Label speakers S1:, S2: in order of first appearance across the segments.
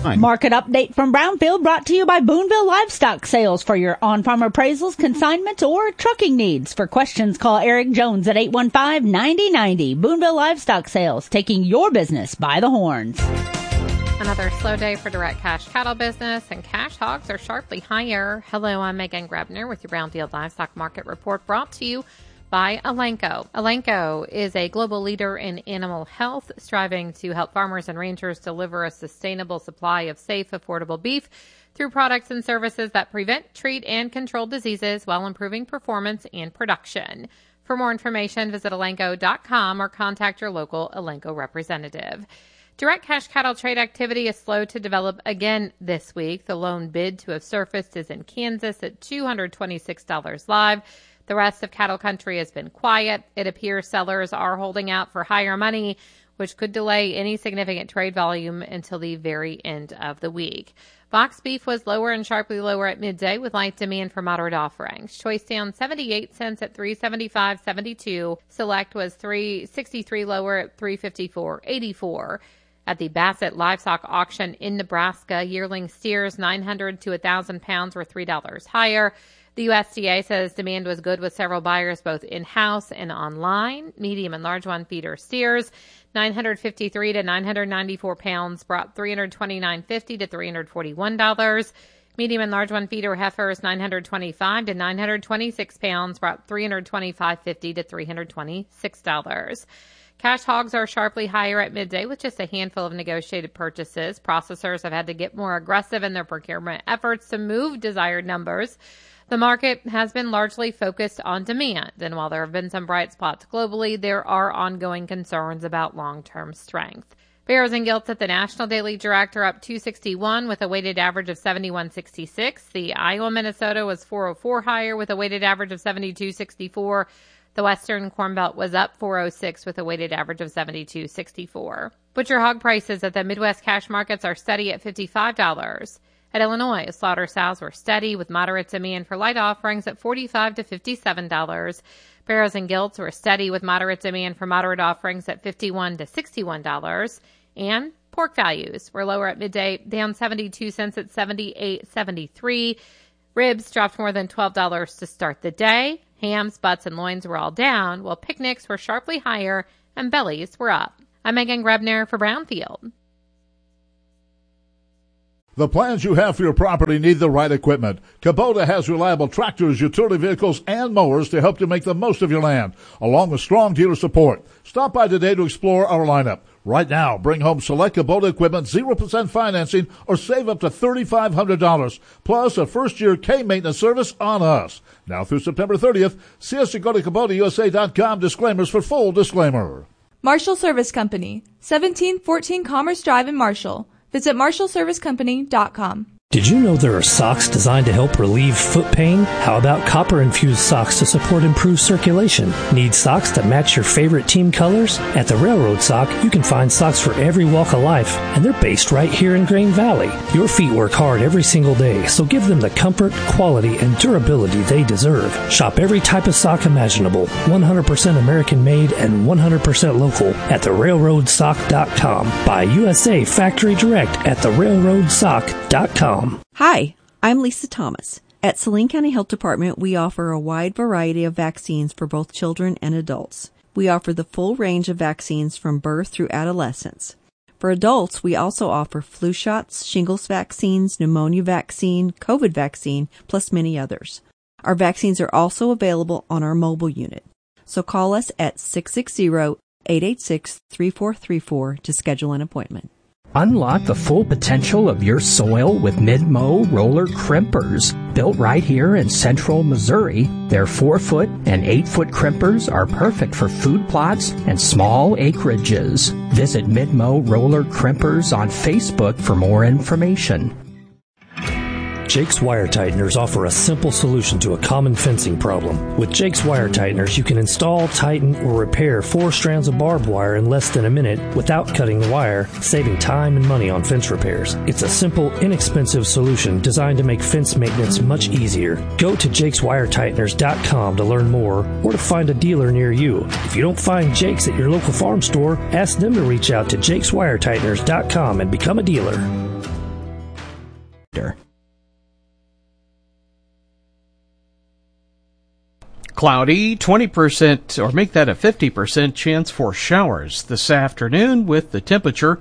S1: Market update from Brownfield brought to you by Boonville Livestock Sales for your on-farm appraisals, consignments, or trucking needs. For questions, call Eric Jones at 815-9090. Boonville Livestock Sales, taking your business by the horns.
S2: Another slow day for direct cash cattle business, and cash hogs are sharply higher. Hello, I'm Megan Grebner with your Brownfield Livestock Market Report, brought to you by Elanco. Elanco is a global leader in animal health, striving to help farmers and ranchers deliver a sustainable supply of safe, affordable beef through products and services that prevent, treat, and control diseases while improving performance and production. For more information, visit Elanco.com or contact your local Elanco representative. Direct cash cattle trade activity is slow to develop again this week. The lone bid to have surfaced is in Kansas at $226 live. The rest of cattle country has been quiet. It appears sellers are holding out for higher money, which could delay any significant trade volume until the very end of the week. Box beef was lower and sharply lower at midday with light demand for moderate offerings. Choice down 78 cents at $375.72. Select was $3.63 lower at $354.84. At the Bassett Livestock Auction in Nebraska, yearling steers 900 to 1,000 pounds were $3 higher. The USDA says demand was good with several buyers both in-house and online. Medium and large one feeder steers, 953 to 994 pounds, brought $329.50 to $341. Medium and large one feeder heifers, 925 to 926 pounds, brought $325.50 to $326. Cash hogs are sharply higher at midday with just a handful of negotiated purchases. Processors have had to get more aggressive in their procurement efforts to move desired numbers. The market has been largely focused on demand, and while there have been some bright spots globally, there are ongoing concerns about long-term strength. Bears and gilts at the National Daily Direct are up 261 with a weighted average of 71.66. The Iowa, Minnesota was 404 higher with a weighted average of 72.64. The Western Corn Belt was up 406 with a weighted average of 72.64. Butcher hog prices at the Midwest cash markets are steady at $55. At Illinois, slaughter sows were steady with moderate demand for light offerings at $45 to $57. Barrows and gilts were steady with moderate demand for moderate offerings at $51 to $61. And pork values were lower at midday, down 72 cents at $78.73. Ribs dropped more than $12 to start the day. Hams, butts, and loins were all down, while picnics were sharply higher and bellies were up. I'm Megan Grebner for Brownfield.
S3: The plans you have for your property need the right equipment. Kubota has reliable tractors, utility vehicles, and mowers to help you make the most of your land, along with strong dealer support. Stop by today to explore our lineup. Right now, bring home select Kubota equipment, 0% financing, or save up to $3,500, plus a first-year K-maintenance service on us. Now through September 30th, see us at go to KubotaUSA.com. Disclaimers for full disclaimer.
S4: Marshall Service Company, 1714 Commerce Drive in Marshall. Visit MarshallServiceCompany.com.
S5: Did you know there are socks designed to help relieve foot pain? How about copper-infused socks to support improved circulation? Need socks that match your favorite team colors? At the Railroad Sock, you can find socks for every walk of life, and they're based right here in Grain Valley. Your feet work hard every single day, so give them the comfort, quality, and durability they deserve. Shop every type of sock imaginable, 100% American-made and 100% local at therailroadsock.com. Buy USA Factory Direct at therailroadsock.com.
S6: Hi, I'm Lisa Thomas. At Saline County Health Department, we offer a wide variety of vaccines for both children and adults. We offer the full range of vaccines from birth through adolescence. For adults, we also offer flu shots, shingles vaccines, pneumonia vaccine, COVID vaccine, plus many others. Our vaccines are also available on our mobile unit. So call us at 660-886-3434 to schedule an appointment.
S7: Unlock the full potential of your soil with Midmo roller crimpers. Built right here in central Missouri, their 4-foot and 8-foot crimpers are perfect for food plots and small acreages. Visit Midmo Roller Crimpers on Facebook for more information.
S5: Jake's Wire Tighteners offer a simple solution to a common fencing problem. With Jake's Wire Tighteners, you can install, tighten, or repair 4 strands of barbed wire in less than a minute without cutting the wire, saving time and money on fence repairs. It's a simple, inexpensive solution designed to make fence maintenance much easier. Go to jakeswiretighteners.com to learn more or to find a dealer near you. If you don't find Jake's at your local farm store, ask them to reach out to jakeswiretighteners.com and become a dealer.
S7: sector.
S8: Cloudy, 20%, or make that a 50% chance for showers this afternoon with the temperature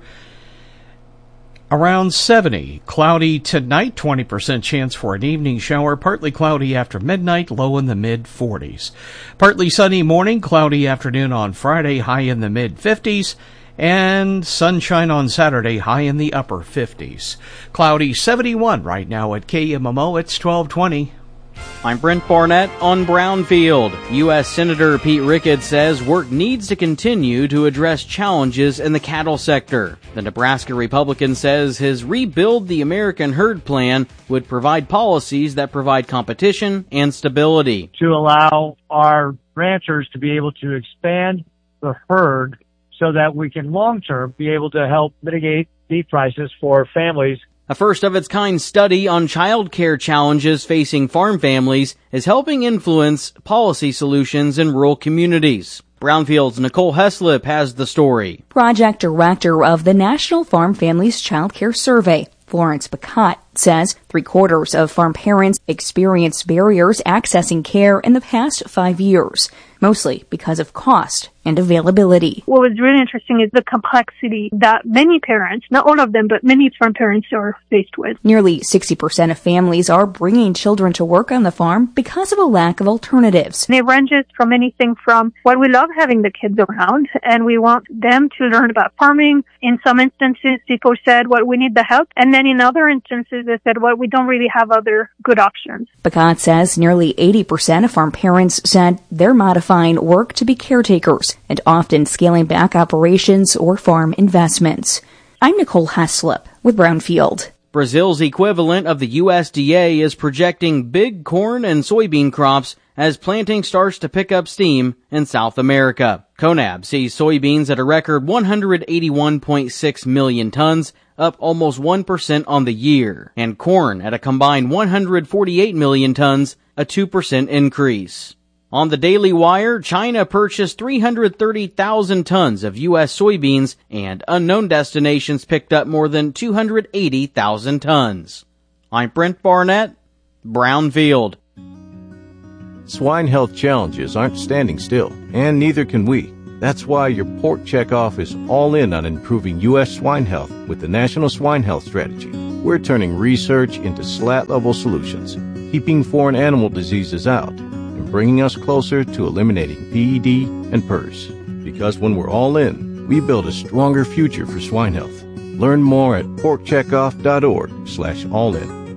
S8: around 70. Cloudy tonight, 20% chance for an evening shower. Partly cloudy after midnight, low in the mid-40s. Partly sunny morning, cloudy afternoon on Friday, high in the mid-50s. And sunshine on Saturday, high in the upper 50s. Cloudy 71 right now at KMMO. It's 1220.
S9: I'm Brent Barnett on Brownfield. U.S. Senator Pete Ricketts says work needs to continue to address challenges in the cattle sector. The Nebraska Republican says his Rebuild the American Herd plan would provide policies that provide competition and stability.
S10: To allow our ranchers to be able to expand the herd so that we can long-term be able to help mitigate beef prices for families.
S9: A first-of-its-kind study on child care challenges facing farm families is helping influence policy solutions in rural communities. Brownfield's Nicole Heslip has the story.
S11: Project Director of the National Farm Families Child Care Survey, Florence Bacot, says 3/4 of farm parents experienced barriers accessing care in the past 5 years, mostly because of cost and availability.
S12: What was really interesting is the complexity that many parents, not all of them, but many farm parents are faced with.
S11: Nearly 60% of families are bringing children to work on the farm because of a lack of alternatives.
S12: And it ranges from anything from what we love having the kids around and we want them to learn about farming. In some instances, people said, well, we need the help. And then in other instances, they said, well, we don't really have other good options.
S11: Bacot says nearly 80% of farm parents said they're modifying work to be caretakers and often scaling back operations or farm investments. I'm Nicole Heslip with Brownfield.
S9: Brazil's equivalent of the USDA is projecting big corn and soybean crops as planting starts to pick up steam in South America. CONAB sees soybeans at a record 181.6 million tons, up almost 1% on the year, and corn at a combined 148 million tons, a 2% increase. On the Daily Wire, China purchased 330,000 tons of U.S. soybeans, and unknown destinations picked up more than 280,000 tons. I'm Brent Barnett, Brownfield.
S13: Swine health challenges aren't standing still, and neither can we. That's why your Pork Checkoff is all in on improving U.S. swine health with the National Swine Health Strategy. We're turning research into slat-level solutions, keeping foreign animal diseases out, and bringing us closer to eliminating PED and PRRS. Because when we're all in, we build a stronger future for swine health. Learn more at porkcheckoff.org/allin.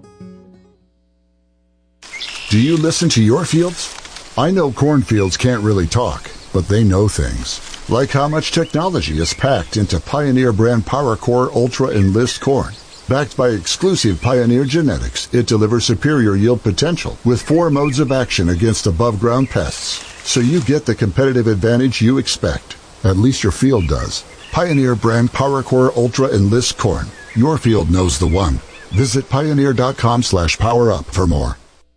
S14: Do you listen to your fields? I know cornfields can't really talk, but they know things. Like how much technology is packed into Pioneer brand PowerCore Ultra Enlist corn. Backed by exclusive Pioneer genetics, it delivers superior yield potential with 4 modes of action against above-ground pests. So you get the competitive advantage you expect. At least your field does. Pioneer brand PowerCore Ultra Enlist corn. Your field knows the one. Visit pioneer.com/powerup for more.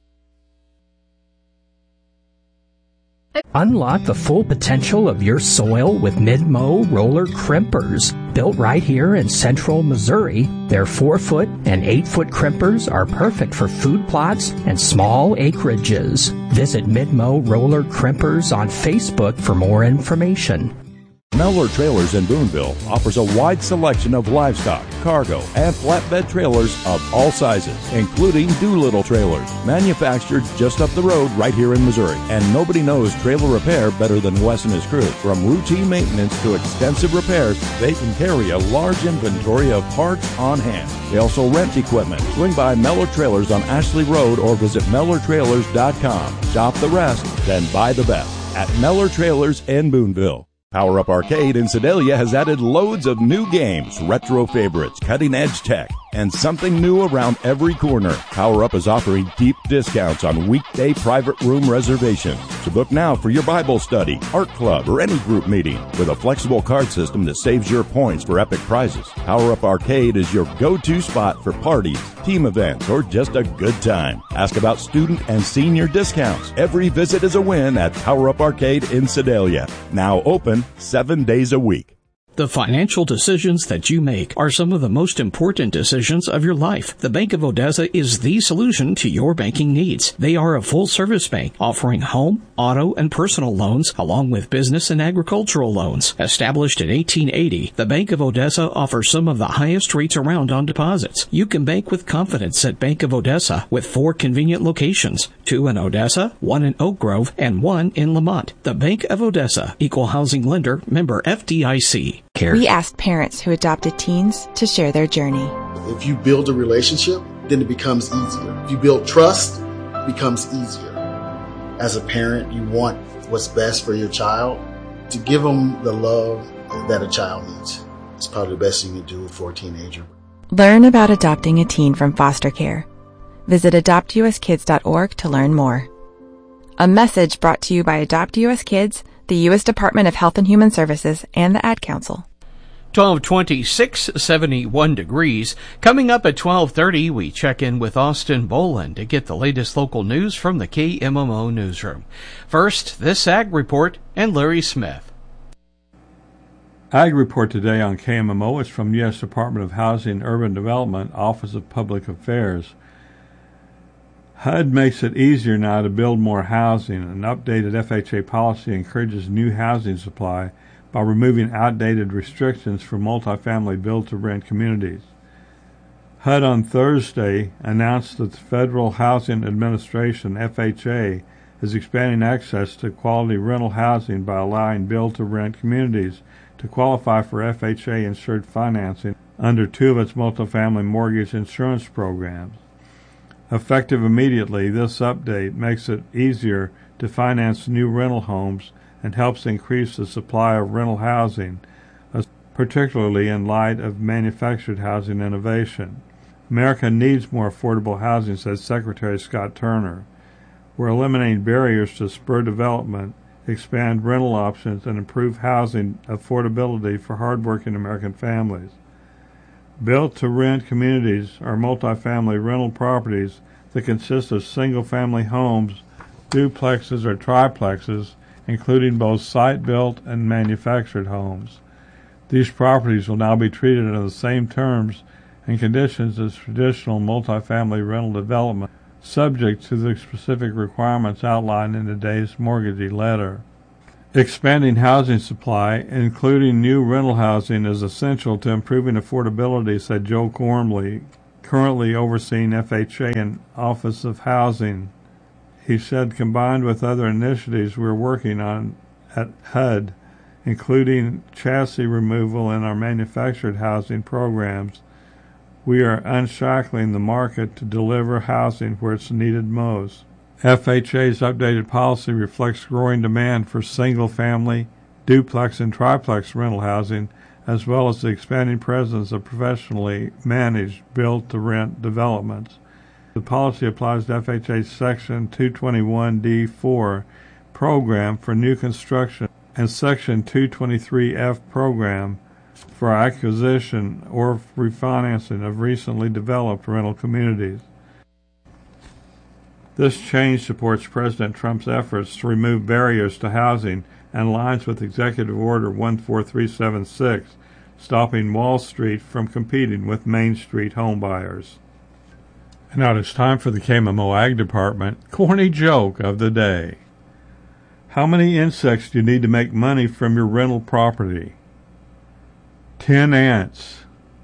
S7: Unlock the full potential of your soil with Mid-Mow roller crimpers. Built right here in central Missouri, their 4-foot and 8-foot crimpers are perfect for food plots and small acreages. Visit Mid-Mow roller crimpers on Facebook for more information.
S15: Mellor Trailers in Boonville offers a wide selection of livestock, cargo, and flatbed trailers of all sizes, including Doolittle trailers, manufactured just up the road right here in Missouri. And nobody knows trailer repair better than Wes and his crew. From routine maintenance to extensive repairs, they can carry a large inventory of parts on hand. They also rent equipment. Swing by Mellor Trailers on Ashley Road or visit MellorTrailers.com. Shop the rest, then buy the best at Mellor Trailers in Boonville. Power Up Arcade in Sedalia has added loads of new games, retro favorites, cutting-edge tech, and something new around every corner. Power Up is offering deep discounts on weekday private room reservations. So book now for your Bible study, art club, or any group meeting with a flexible card system that saves your points for epic prizes. Power Up Arcade is your go-to spot for parties, team events, or just a good time. Ask about student and senior discounts. Every visit is a win at Power Up Arcade in Sedalia. Now open 7 days a week.
S5: The financial decisions that you make are some of the most important decisions of your life. The Bank of Odessa is the solution to your banking needs. They are a full-service bank offering home, auto, and personal loans along with business and agricultural loans. Established in 1880, the Bank of Odessa offers some of the highest rates around on deposits. You can bank with confidence at Bank of Odessa with 4 convenient locations, 2 in Odessa, 1 in Oak Grove, and 1 in Lamont. The Bank of Odessa, Equal Housing Lender, member FDIC.
S16: We asked parents who adopted teens to share their journey.
S17: If you build a relationship, then it becomes easier. If you build trust, it becomes easier. As a parent, you want what's best for your child. To give them the love that a child needs. It's probably the best thing you can do for a teenager.
S16: Learn about adopting a teen from foster care. Visit adoptuskids.org to learn more. A message brought to you by Adopt US Kids, the U.S. Department of Health and Human Services, and the Ad Council.
S8: 1226, 71 degrees. Coming up at 12:30, we check in with Austin Boland to get the latest local news from the KMMO newsroom. First, this Ag Report and Larry Smith.
S18: Ag Report today on KMMO is from U.S. Department of Housing and Urban Development, Office of Public Affairs. HUD makes it easier now to build more housing. An updated FHA policy encourages new housing supply by removing outdated restrictions for multifamily build-to-rent communities. HUD on Thursday announced that the Federal Housing Administration, FHA, is expanding access to quality rental housing by allowing build-to-rent communities to qualify for FHA-insured financing under 2 of its multifamily mortgage insurance programs. Effective immediately, this update makes it easier to finance new rental homes and helps increase the supply of rental housing, particularly in light of manufactured housing innovation. America needs more affordable housing, said Secretary Scott Turner. We're eliminating barriers to spur development, expand rental options, and improve housing affordability for hardworking American families. Built-to-rent communities are multifamily rental properties that consist of single-family homes, duplexes or triplexes, including both site-built and manufactured homes. These properties will now be treated under the same terms and conditions as traditional multifamily rental development, subject to the specific requirements outlined in today's mortgagee letter. Expanding housing supply, including new rental housing, is essential to improving affordability, said Joe Gormley, currently overseeing FHA and Office of Housing. He said, combined with other initiatives we're working on at HUD, including chassis removal in our manufactured housing programs, we are unshackling the market to deliver housing where it's needed most. FHA's updated policy reflects growing demand for single-family, duplex, and triplex rental housing, as well as the expanding presence of professionally managed build-to-rent developments. The policy applies to FHA's Section 221D4 program for new construction and Section 223F program for acquisition or refinancing of recently developed rental communities. This change supports President Trump's efforts to remove barriers to housing and aligns with Executive Order 14376, stopping Wall Street from competing with Main Street homebuyers. And now it's time for the KMMO Ag Department corny joke of the day. How many insects do you need to make money from your rental property? 10 ants.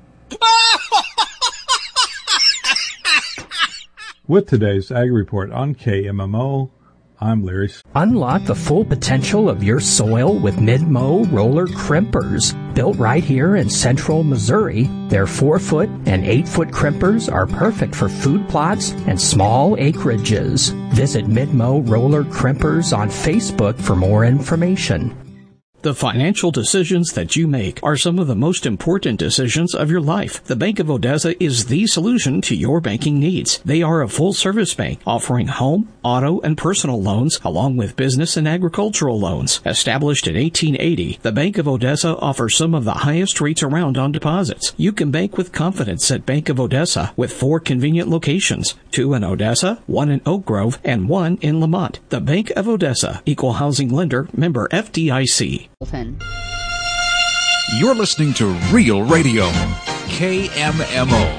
S18: With today's Ag Report on KMMO, I'm Larry.
S7: Unlock the full potential of your soil with Mid-Mow roller crimpers. Built right here in central Missouri, their 4-foot and 8-foot crimpers are perfect for food plots and small acreages. Visit Mid-Mow roller crimpers on Facebook for more information.
S5: The financial decisions that you make are some of the most important decisions of your life. The Bank of Odessa is the solution to your banking needs. They are a full-service bank offering home, auto, and personal loans along with business and agricultural loans. Established in 1880, the Bank of Odessa offers some of the highest rates around on deposits. You can bank with confidence at Bank of Odessa with 4 convenient locations, 2 in Odessa, 1 in Oak Grove, and 1 in Lamont. The Bank of Odessa, Equal Housing Lender, member FDIC.
S19: You're listening to Real Radio, KMMO.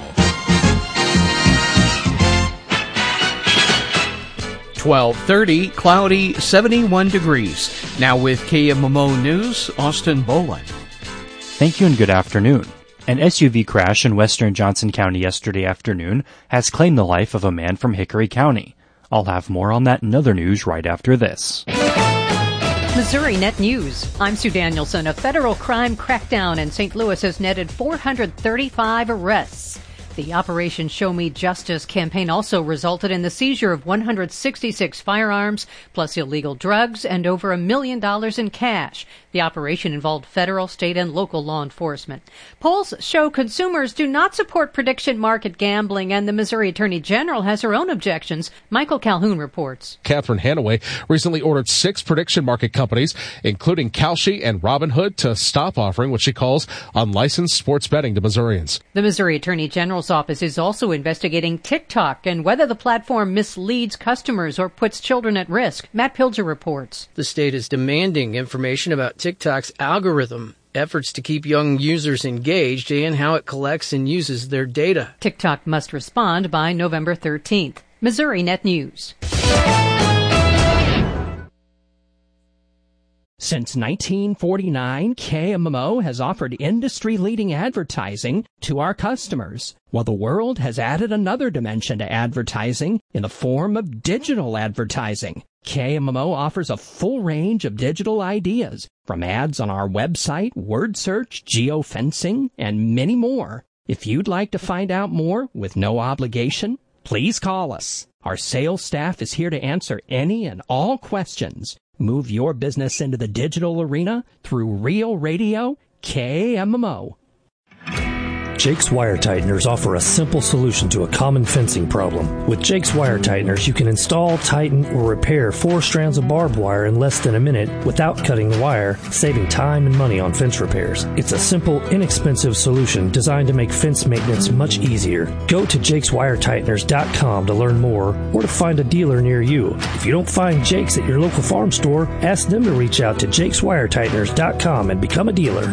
S8: 12:30, cloudy, 71 degrees. Now with KMMO News, Austin Boland.
S20: Thank you and good afternoon. An SUV crash in western Johnson County yesterday afternoon has claimed the life of a man from Hickory County. I'll have more on that and other news right after this.
S21: Missouri Net News. I'm Sue Danielson. A federal crime crackdown in St. Louis has netted 435 arrests. The Operation Show Me Justice campaign also resulted in the seizure of 166 firearms, plus illegal drugs, and over $1 million in cash. The operation involved federal, state, and local law enforcement. Polls show consumers do not support prediction market gambling, and the Missouri Attorney General has her own objections. Michael Calhoun reports.
S22: Catherine Hanaway recently ordered 6 prediction market companies, including Kalshi and Robinhood, to stop offering what she calls unlicensed sports betting to Missourians.
S21: The Missouri Attorney General's office is also investigating TikTok and whether the platform misleads customers or puts children at risk. Matt Pilger reports.
S23: The state is demanding information about TikTok's algorithm, efforts to keep young users engaged, and how it collects and uses their data.
S21: TikTok must respond by November 13th. Missouri Net News.
S7: Since 1949, KMMO has offered industry-leading advertising to our customers. While the world has added another dimension to advertising in the form of digital advertising. KMMO offers a full range of digital ideas, from ads on our website, word search, geofencing, and many more. If you'd like to find out more with no obligation, please call us. Our sales staff is here to answer any and all questions. Move your business into the digital arena through Real Radio KMMO.
S5: Jake's Wire Tighteners offer a simple solution to a common fencing problem. With Jake's Wire Tighteners, you can install, tighten, or repair 4 strands of barbed wire in less than a minute without cutting the wire, saving time and money on fence repairs. It's a simple, inexpensive solution designed to make fence maintenance much easier. Go to jakeswiretighteners.com to learn more or to find a dealer near you. If you don't find Jake's at your local farm store, ask them to reach out to jakeswiretighteners.com and become a dealer.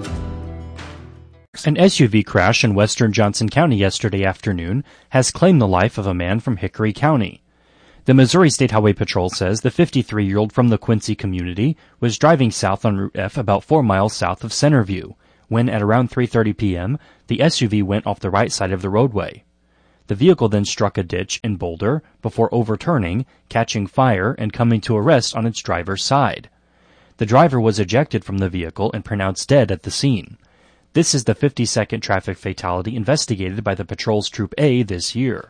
S20: An SUV crash in western Johnson County yesterday afternoon has claimed the life of a man from Hickory County. The Missouri State Highway Patrol says the 53-year-old from the Quincy community was driving south on Route F about 4 miles south of Centerview, when at around 3:30 p.m., the SUV went off the right side of the roadway. The vehicle then struck a ditch in Boulder before overturning, catching fire, and coming to a rest on its driver's side. The driver was ejected from the vehicle and pronounced dead at the scene. This is the 52nd traffic fatality investigated by the Patrol's Troop A this year.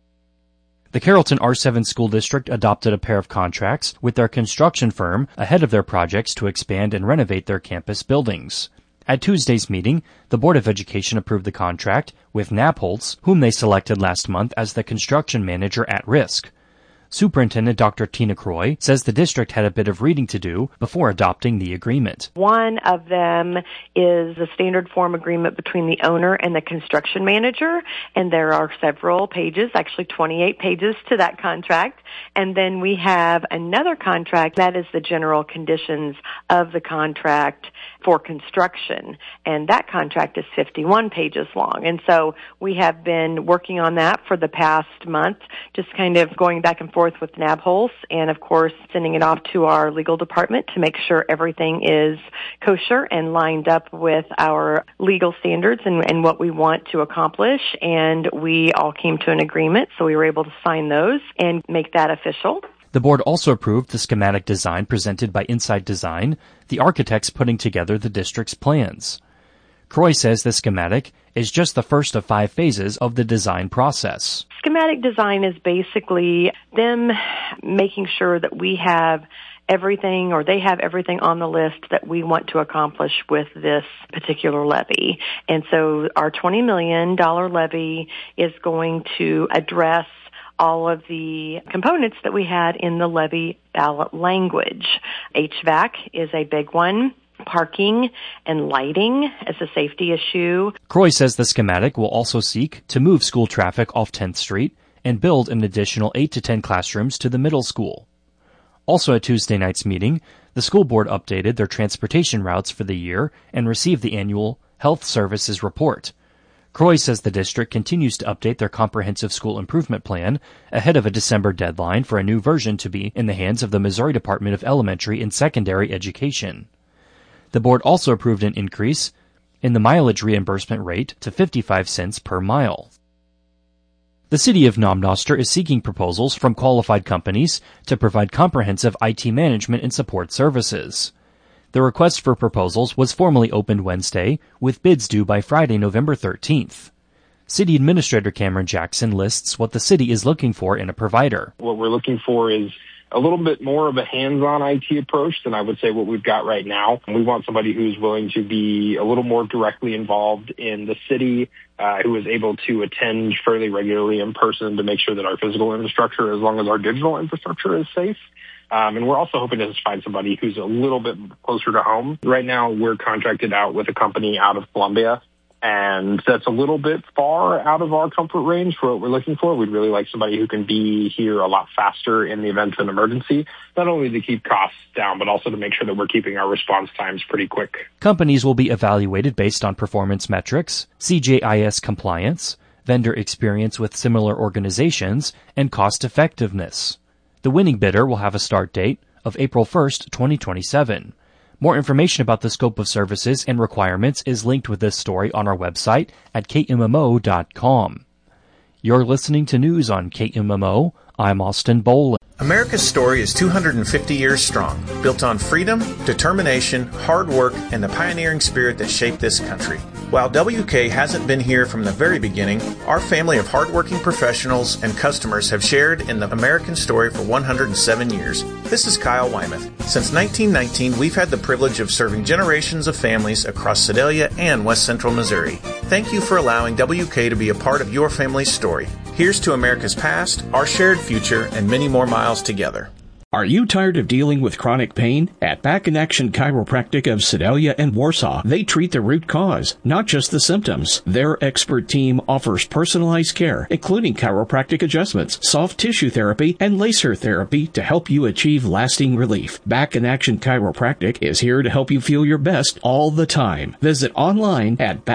S20: The Carrollton R7 School District adopted a pair of contracts with their construction firm ahead of their projects to expand and renovate their campus buildings. At Tuesday's meeting, the Board of Education approved the contract with Napholtz, whom they selected last month as the construction manager at risk. Superintendent Dr. Tina Croy says the district had a bit of reading to do before adopting the agreement.
S24: One of them is a standard form agreement between the owner and the construction manager, and there are several pages, actually 28 pages to that contract. And then we have another contract that is the general conditions of the contract for construction, and that contract is 51 pages long. And so we have been working on that for the past month, just kind of going back and forth with Napholtz, and of course sending it off to our legal department to make sure everything is kosher and lined up with our legal standards and what we want to accomplish. And we all came to an agreement, so we were able to sign those and make that official.
S20: The board also approved the schematic design presented by Inside Design, the architects putting together the district's plans. Croy says the schematic is just the first of 5 phases of the design process.
S24: Schematic design is basically them making sure that we have everything, or they have everything on the list that we want to accomplish with this particular levy. And so our $20 million levy is going to address all of the components that we had in the levy ballot language. HVAC is a big one. Parking and lighting as a safety issue.
S20: Croy says the schematic will also seek to move school traffic off 10th Street and build an additional 8 to 10 classrooms to the middle school. Also at Tuesday night's meeting, The school board updated their transportation routes for the year and received the annual Health Services Report. Croy says the district continues to update their comprehensive school improvement plan ahead of a December deadline for a new version to be in the hands of the Missouri Department of Elementary and Secondary Education. The board also approved an increase in the mileage reimbursement rate to 55 cents per mile. The city of Namnoster is seeking proposals from qualified companies to provide comprehensive IT management and support services. The request for proposals was formally opened Wednesday, with bids due by Friday, November 13th. City Administrator Cameron Jackson lists what the city is looking for in a provider.
S1: What we're looking for is a little bit more of a hands-on IT approach than I would say what we've got right now. We want somebody who's willing to be a little more directly involved in the city, who is able to attend fairly regularly in person to make sure that our physical infrastructure, as long as our digital infrastructure, is safe. And we're also hoping to find somebody who's a little bit closer to home. Right now, we're contracted out with a company out of Columbia, and that's a little bit far out of our comfort range for what we're looking for. We'd really like somebody who can be here a lot faster in the event of an emergency, not only to keep costs down, but also to make sure that we're keeping our response times pretty quick.
S20: Companies will be evaluated based on performance metrics, CJIS compliance, vendor experience with similar organizations, and cost effectiveness. The winning bidder will have a start date of April 1st, 2027. More information about the scope of services and requirements is linked with this story on our website at KMMO.com. You're listening to news on KMMO. I'm Austin Boland.
S2: America's story is 250 years strong, built on freedom, determination, hard work, and the pioneering spirit that shaped this country. While WK hasn't been here from the very beginning, our family of hardworking professionals and customers have shared in the American story for 107 years. This is Kyle Wymuth. Since 1919, we've had the privilege of serving generations of families across Sedalia and West Central Missouri. Thank you for allowing WK to be a part of your family's story. Here's to America's past, our shared future, and many more miles together.
S3: Are you tired of dealing with chronic pain? At Back in Action Chiropractic of Sedalia and Warsaw, they treat the root cause, not just the symptoms. Their expert team offers personalized care, including chiropractic adjustments, soft tissue therapy, and laser therapy to help you achieve lasting relief. Back in Action Chiropractic is here to help you feel your best all the time. Visit online at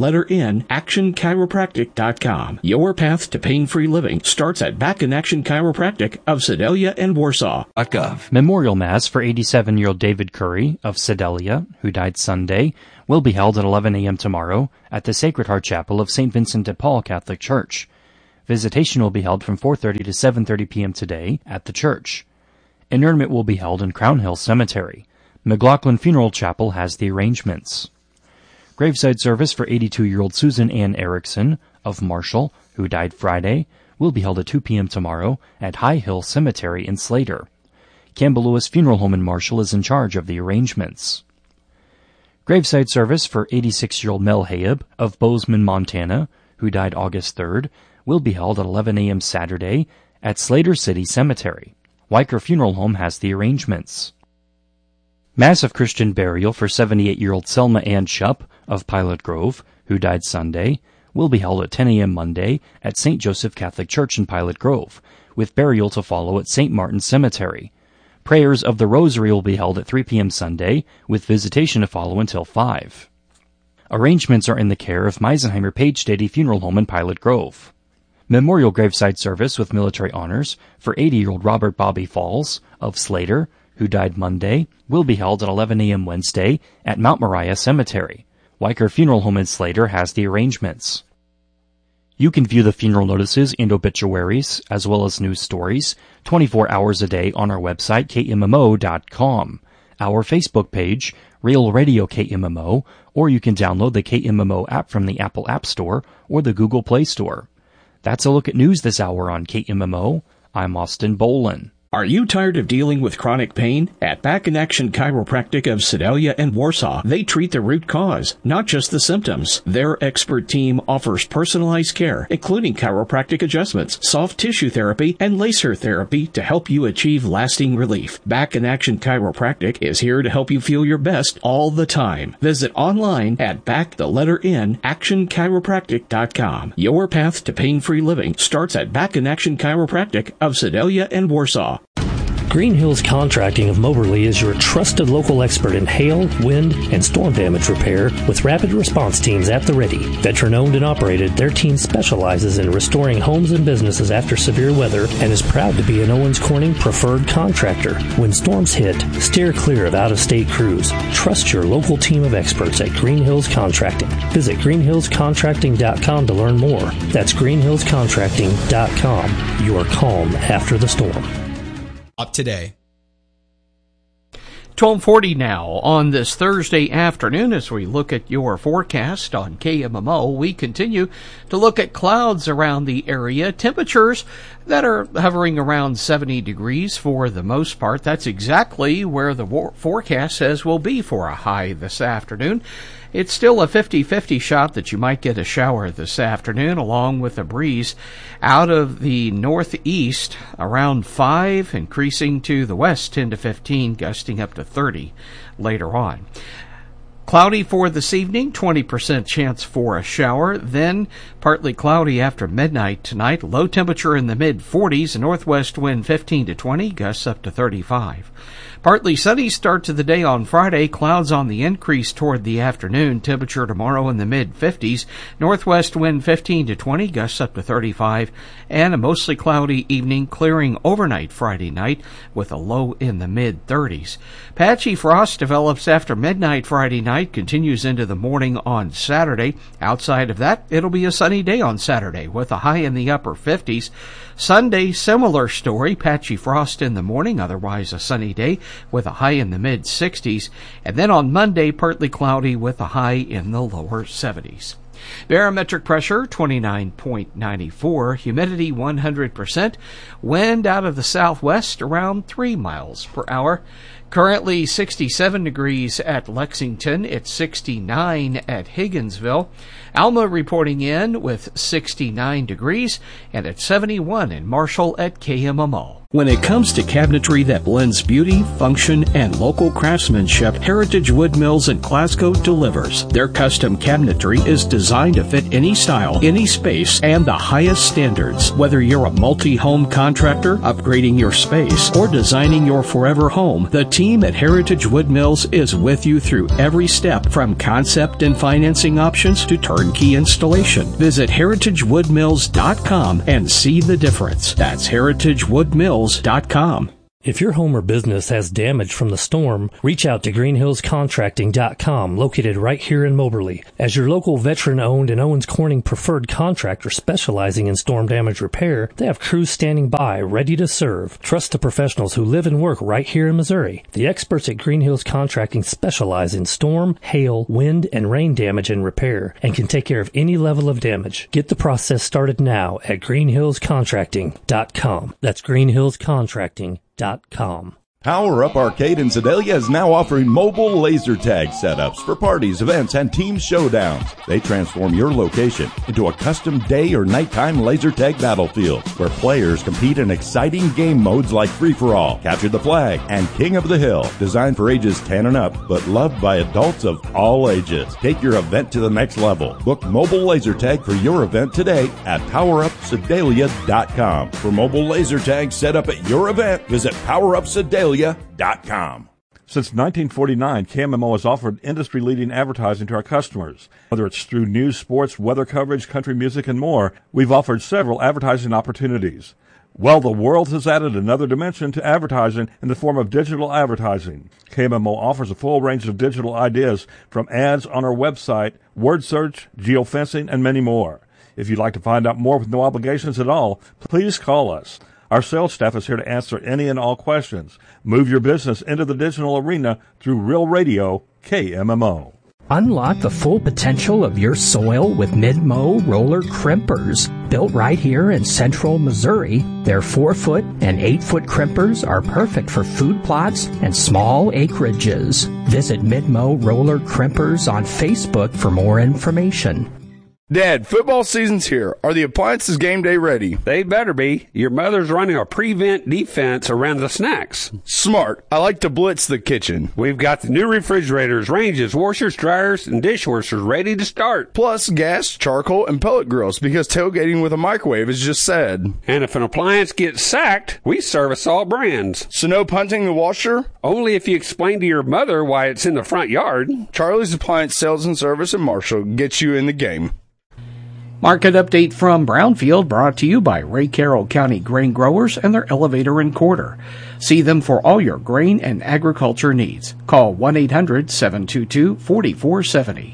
S3: actionchiropractic.com. Your path to pain-free living starts at Back in Action Chiropractic of Sedalia and Warsaw.
S20: Memorial Mass for 87-year-old David Curry of Sedalia, who died Sunday, will be held at 11 a.m. tomorrow at the Sacred Heart Chapel of St. Vincent de Paul Catholic Church. Visitation will be held from 4:30 to 7:30 p.m. today at the church. Interment will be held in Crown Hill Cemetery. McLaughlin Funeral Chapel has the arrangements. Graveside service for 82-year-old Susan Ann Erickson of Marshall, who died Friday, will be held at 2 p.m. tomorrow at High Hill Cemetery in Slater. Campbell Lewis Funeral Home in Marshall is in charge of the arrangements. Graveside service for 86-year-old Mel Hayab of Bozeman, Montana, who died August 3rd, will be held at 11 a.m. Saturday at Slater City Cemetery. Weicker Funeral Home has the arrangements. Mass of Christian burial for 78-year-old Selma Ann Shupp of Pilot Grove, who died Sunday, will be held at 10 a.m. Monday at St. Joseph Catholic Church in Pilot Grove, with burial to follow at St. Martin Cemetery. Prayers of the Rosary will be held at 3 p.m. Sunday, with visitation to follow until 5. Arrangements are in the care of Meisenheimer Page Stady Funeral Home in Pilot Grove. Memorial graveside service with military honors for 80-year-old Robert Bobby Falls of Slater, who died Monday, will be held at 11 a.m. Wednesday at Mount Moriah Cemetery. Weicker Funeral Home in Slater has the arrangements. You can view the funeral notices and obituaries, as well as news stories, 24 hours a day on our website, KMMO.com, our Facebook page, Real Radio KMMO, or you can download the KMMO app from the Apple App Store or the Google Play Store. That's a look at news this hour on KMMO. I'm Austin Boland.
S3: Are you tired of dealing with chronic pain? At Back in Action Chiropractic of Sedalia and Warsaw, they treat the root cause, not just the symptoms. Their expert team offers personalized care, including chiropractic adjustments, soft tissue therapy, and laser therapy to help you achieve lasting relief. Back in Action Chiropractic is here to help you feel your best all the time. Visit online at actionchiropractic.com. Your path to pain-free living starts at Back in Action Chiropractic of Sedalia and Warsaw.
S5: Green Hills Contracting of Moberly is your trusted local expert in hail, wind, and storm damage repair with rapid response teams at the ready. Veteran-owned and operated, their team specializes in restoring homes and businesses after severe weather and is proud to be an Owens Corning preferred contractor. When storms hit, steer clear of out-of-state crews. Trust your local team of experts at Green Hills Contracting. Visit greenhillscontracting.com to learn more. That's greenhillscontracting.com. You are calm after the storm.
S4: Up today.
S8: 12:40 now on this Thursday afternoon. As we look at your forecast on KMMO, we continue to look at clouds around the area. Temperatures that are hovering around 70 degrees for the most part. That's exactly where the forecast says will be for a high this afternoon. It's still a 50-50 shot that you might get a shower this afternoon, along with a breeze out of the northeast around 5, increasing to the west 10 to 15, gusting up to 30 later on. Cloudy for this evening, 20% chance for a shower, then partly cloudy after midnight tonight. Low temperature in the mid-40s, a northwest wind 15 to 20, gusts up to 35. Partly sunny start to the day on Friday. Clouds on the increase toward the afternoon. Temperature tomorrow in the mid-50s. Northwest wind 15 to 20, gusts up to 35. And a mostly cloudy evening, clearing overnight Friday night with a low in the mid-30s. Patchy frost develops after midnight Friday night, continues into the morning on Saturday. Outside of that, it'll be a sunny day on Saturday with a high in the upper 50s. Sunday, similar story. Patchy frost in the morning, otherwise a sunny day with a high in the mid-60s. And then on Monday, partly cloudy with a high in the lower 70s. Barometric pressure 29.94, humidity 100%, wind out of the southwest around 3 miles per hour. Currently 67 degrees at Lexington. It's 69 at Higginsville. Alma reporting in with 69 degrees, and at 71 in Marshall at KMMO.
S3: When it comes to cabinetry that blends beauty, function, and local craftsmanship, Heritage Wood Mills in Glasgow delivers. Their custom cabinetry is designed to fit any style, any space, and the highest standards. Whether you're a multi-home contractor, upgrading your space, or designing your forever home, the team at Heritage Wood Mills is with you through every step, from concept and financing options to turnkey installation. Visit heritagewoodmills.com and see the difference. That's heritagewoodmills.com.
S5: If your home or business has damage from the storm, reach out to greenhillscontracting.com, located right here in Moberly. As your local veteran-owned and Owens Corning preferred contractor specializing in storm damage repair, they have crews standing by, ready to serve. Trust the professionals who live and work right here in Missouri. The experts at Green Hills Contracting specialize in storm, hail, wind, and rain damage and repair, and can take care of any level of damage. Get the process started now at greenhillscontracting.com. That's greenhillscontracting.com.
S15: Power Up Arcade in Sedalia is now offering mobile laser tag setups for parties, events, and team showdowns. They transform your location into a custom day or nighttime laser tag battlefield where players compete in exciting game modes like Free-for-All, Capture the Flag, and King of the Hill. Designed for ages 10 and up, but loved by adults of all ages. Take your event to the next level. Book mobile laser tag for your event today at PowerUpSedalia.com. For mobile laser tag set up at your event, visit PowerUpSedalia.com.
S18: Since 1949, KMMO has offered industry-leading advertising to our customers. Whether it's through news, sports, weather coverage, country music, and more, we've offered several advertising opportunities. Well, the world has added another dimension to advertising in the form of digital advertising. KMMO offers a full range of digital ideas, from ads on our website, word search, geofencing, and many more. If you'd like to find out more with no obligations at all, please call us. Our sales staff is here to answer any and all questions. Move your business into the digital arena through Real Radio, KMMO.
S7: Unlock the full potential of your soil with Mid-Mow roller crimpers. Built right here in central Missouri, their 4-foot and 8-foot crimpers are perfect for food plots and small acreages. Visit Mid-Mow roller crimpers on Facebook for more information.
S6: Dad, football season's here. Are the appliances game day ready?
S10: They better be. Your mother's running a prevent defense around the snacks.
S6: Smart. I like to blitz the kitchen.
S10: We've got the new refrigerators, ranges, washers, dryers, and dishwashers ready to start.
S6: Plus gas, charcoal, and pellet grills because tailgating with a microwave is just sad.
S10: And if an appliance gets sacked, we service all brands.
S6: So no punting the washer?
S10: Only if you explain to your mother why it's in the front yard.
S6: Charlie's Appliance Sales and Service in Marshall gets you in the game.
S8: Market update from Brownfield brought to you by Ray Carroll County Grain Growers and their elevator and quarter. See them for all your grain and agriculture needs. Call 1-800-722-4470.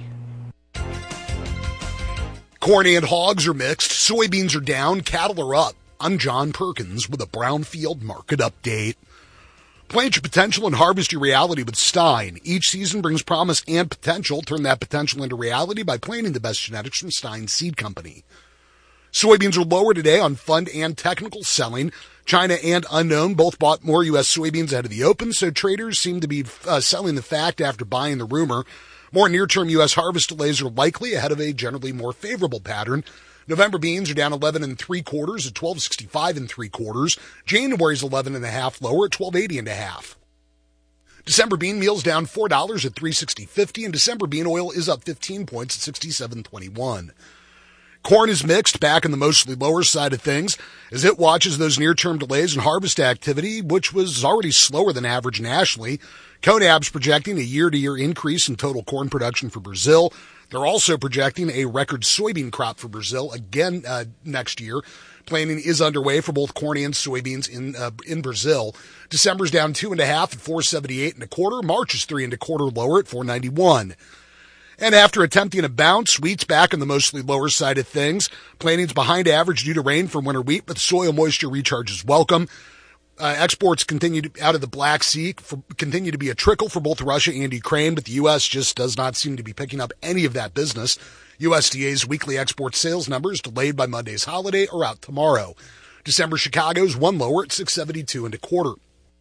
S11: Corn and hogs are mixed. Soybeans are down. Cattle are up. I'm John Perkins with a Brownfield market update. Plant your potential and harvest your reality with Stein. Each season brings promise and potential. Turn that potential into reality by planting the best genetics from Stein Seed Company. Soybeans are lower today on fund and technical selling. China and Unknown both bought more U.S. soybeans ahead of the open, so traders seem to be selling the fact after buying the rumor. More near-term U.S. harvest delays are likely ahead of a generally more favorable pattern. November beans are down 11 3/4 at 12.65 3/4. January's 11.5 lower at 12.80.5. December bean meal's down $4 at 3.60.50, and December bean oil is up 15 points at 67.21. Corn is mixed, back on the mostly lower side of things, as it watches those near-term delays in harvest activity, which was already slower than average nationally. CONAB's projecting a year-to-year increase in total corn production for Brazil. They're also projecting a record soybean crop for Brazil again next year. Planning is underway for both corn and soybeans in Brazil. December's down 2.5 at 4.78 1/4. March is 3 1/4 lower at 4.91. And after attempting a bounce, wheat's back on the mostly lower side of things. Planning's behind average due to rain from winter wheat, but soil moisture recharge is welcome. Exports out of the Black Sea continue to be a trickle for both Russia and Ukraine, but the U.S. just does not seem to be picking up any of that business. USDA's weekly export sales numbers, delayed by Monday's holiday, are out tomorrow. December Chicago's one lower at 6.72 1/4.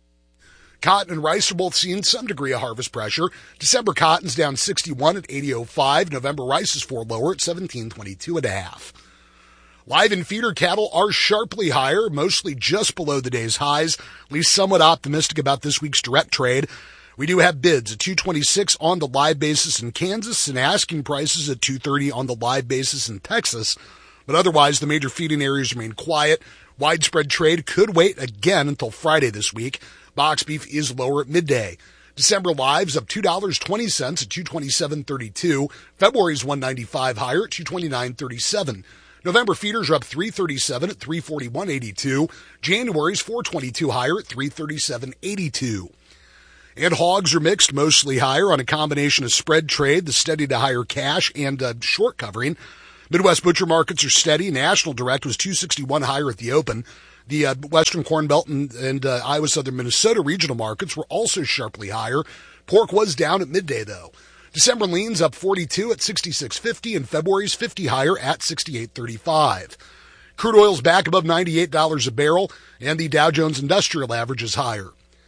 S11: Cotton and rice are both seeing some degree of harvest pressure. December cotton's down 61 at 80.05. November rice is 4 lower at 17.22 1/2. Live and feeder cattle are sharply higher, mostly just below the day's highs, at least somewhat optimistic about this week's direct trade. We do have bids at $226 on the live basis in Kansas and asking prices at $230 on the live basis in Texas. But otherwise, the major feeding areas remain quiet. Widespread trade could wait again until Friday this week. Box beef is lower at midday. December lives up $2.20 at $227.32. February's $1.95 higher at $229.37. November feeders are up $3.37 at $341.82. January's $4.22 higher at $337.82. And hogs are mixed, mostly higher on a combination of spread trade, the steady to higher cash, and short covering. Midwest butcher markets are steady. National direct was $2.61 higher at the open. The Western Corn Belt and Iowa Southern Minnesota regional markets were also sharply higher. Pork was down at midday, though. December lean's up 42 at 66.50, and February's 50 higher at 68.35. Crude oil's back above $98 a barrel, and the Dow Jones Industrial Average is higher.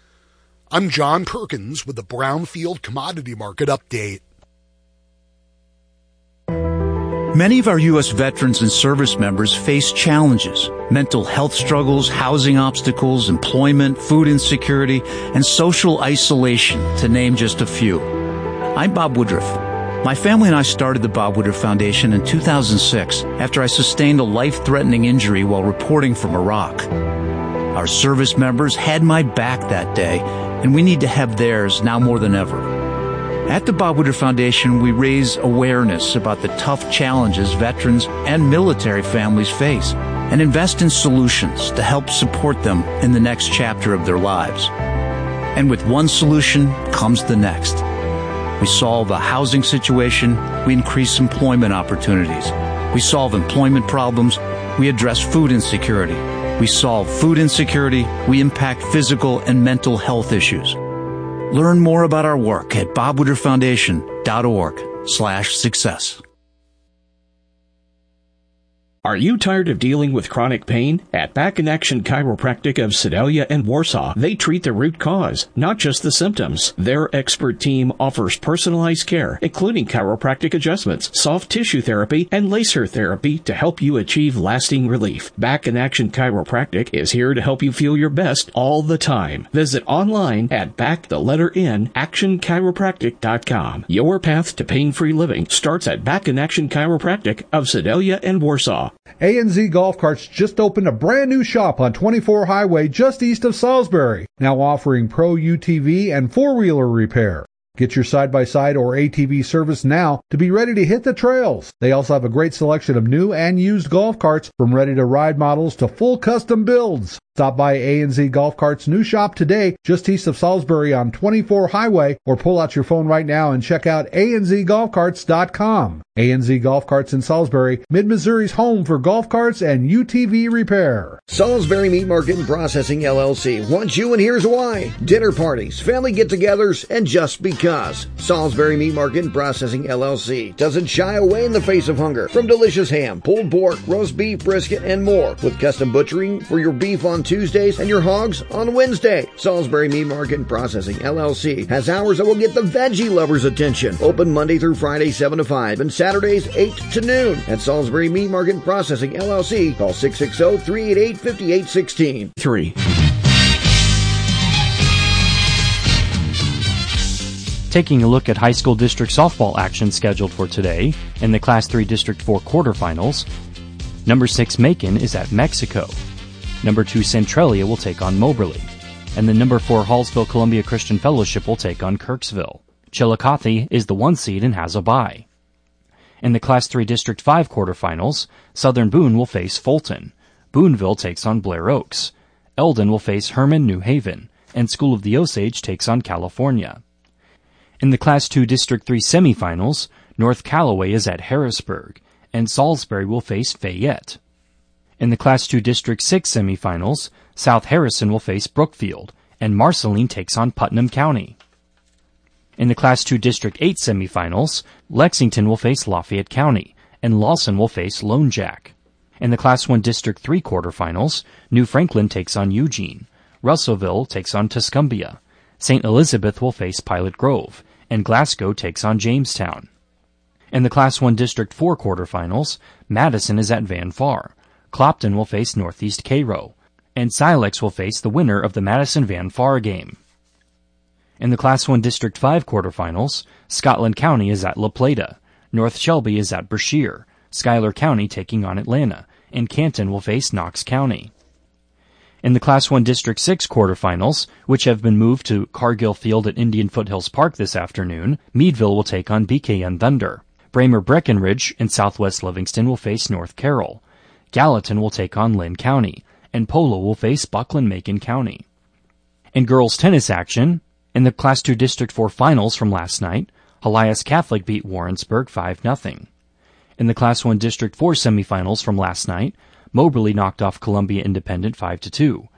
S11: I'm John Perkins with the Brownfield Commodity Market Update.
S12: Many of our U.S. veterans and service members face challenges: mental health struggles, housing obstacles, employment, food insecurity, and social isolation, to name just a few. I'm Bob Woodruff. My family and I started the Bob Woodruff Foundation in 2006 after I sustained a life-threatening injury while reporting from Iraq. Our service members had my back that day, and we need to have theirs now more than ever. At the Bob Woodruff Foundation, we raise awareness about the tough challenges veterans and military families face and invest in solutions to help support them in the next chapter of their lives. And with one solution comes the next. We solve a housing situation, we increase employment opportunities. We solve employment problems, we address food insecurity. We solve food insecurity, we impact physical and mental health issues. Learn more about our work at bobwoodrufffoundation.org/success.
S3: Are you tired of dealing with chronic pain? At Back in Action Chiropractic of Sedalia and Warsaw, they treat the root cause, not just the symptoms. Their expert team offers personalized care, including chiropractic adjustments, soft tissue therapy, and laser therapy to help you achieve lasting relief. Back in Action Chiropractic is here to help you feel your best all the time. Visit online at actionchiropractic.com. Your path to pain-free living starts at Back in Action Chiropractic of Sedalia and Warsaw.
S9: A&Z Golf Carts just opened a brand new shop on 24 Highway just east of Salisbury, now offering pro UTV and four-wheeler repair. Get your side-by-side or ATV service now to be ready to hit the trails. They also have a great selection of new and used golf carts, from ready-to-ride models to full custom builds. Stop by A&Z Golf Carts' new shop today, just east of Salisbury on 24 Highway, or pull out your phone right now and check out anzgolfcarts.com. A&Z Golf Carts in Salisbury, Mid-Missouri's home for golf carts and UTV repair.
S13: Salisbury Meat Market and Processing LLC wants you, and here's why. Dinner parties, family get-togethers, and just because. Salisbury Meat Market and Processing LLC doesn't shy away in the face of hunger. From delicious ham, pulled pork, roast beef, brisket, and more, with custom butchering for your beef on Tuesdays and your hogs on Wednesday. Salisbury Meat Market and Processing LLC has hours that will get the veggie lovers' attention. Open Monday through Friday 7 to 5 and Saturdays 8 to noon. At Salisbury Meat Market and Processing LLC, call 660-388-5816.
S3: 3.
S20: Taking a look at high school district softball action scheduled for today in the Class 3 District 4 quarterfinals. Number 6 Macon is at Mexico. Number 2 Centralia will take on Moberly. And the number 4 Hallsville Columbia Christian Fellowship will take on Kirksville. Chillicothe is the 1 seed and has a bye. In the Class 3 District 5 quarterfinals, Southern Boone will face Fulton. Booneville takes on Blair Oaks. Eldon will face Herman New Haven. And School of the Osage takes on California. In the Class 2 District 3 semifinals, North Callaway is at Harrisburg. And Salisbury will face Fayette. In the Class 2 District 6 semifinals, South Harrison will face Brookfield, and Marceline takes on Putnam County. In the Class 2 District 8 semifinals, Lexington will face Lafayette County, and Lawson will face Lone Jack. In the Class 1 District 3 quarterfinals, New Franklin takes on Eugene, Russellville takes on Tuscumbia, St. Elizabeth will face Pilot Grove, and Glasgow takes on Jamestown. In the Class 1 District 4 quarterfinals, Madison is at Van Far. Clopton will face Northeast Cairo, and Silex will face the winner of the Madison-Van Far game. In the Class 1 District 5 quarterfinals, Scotland County is at La Plata, North Shelby is at Brashear, Schuyler County taking on Atlanta, and Canton will face Knox County. In the Class 1 District 6 quarterfinals, which have been moved to Cargill Field at Indian Foothills Park this afternoon, Meadville will take on BKN Thunder. Bramer Breckenridge and Southwest Livingston will face North Carroll. Gallatin will take on Lynn County, and Polo will face Buckland-Macon County. In girls tennis action, in the Class 2 District 4 finals from last night, Elias Catholic beat Warrensburg 5-0. In the Class 1 District 4 semifinals from last night, Moberly knocked off Columbia Independent 5-2,